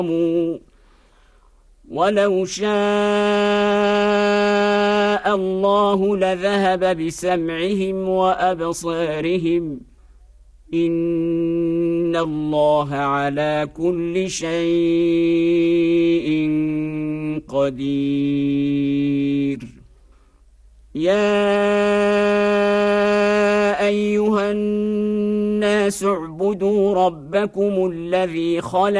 ولو شاء الله لذهب بسمعهم وأبصارهم إن الله على كل شيء قدير يا أيها الناس اعبدوا ربكم الذي خلقكم